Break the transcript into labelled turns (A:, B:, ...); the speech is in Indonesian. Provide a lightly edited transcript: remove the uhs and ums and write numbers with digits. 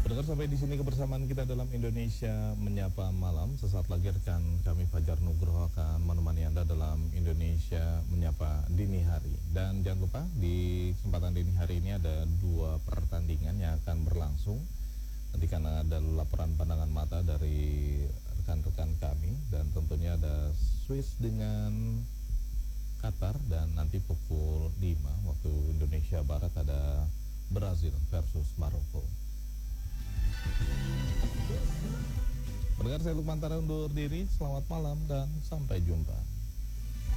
A: Pendengar, sampai di sini kebersamaan kita dalam Indonesia Menyapa Malam. Sesaat lagi rekan kami Fajar Nugroho akan menemani Anda dalam Indonesia Menyapa Dini Hari. Dan jangan lupa di kesempatan dini hari ini ada 2 pertandingan yang akan berlangsung. Nanti karena ada laporan pandangan mata dari rekan-rekan kami, dan tentunya ada Swiss dengan Qatar, dan nanti pukul 5 waktu Indonesia Barat ada Brazil versus Maroko. Pendengar, saya Lukman Tara undur diri. Selamat malam dan sampai jumpa.